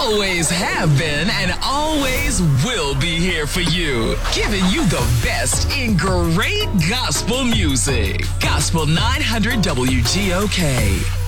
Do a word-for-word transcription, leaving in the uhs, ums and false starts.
always have been and always will be here for you, giving you the best in great gospel music. Gospel nine hundred W G O K.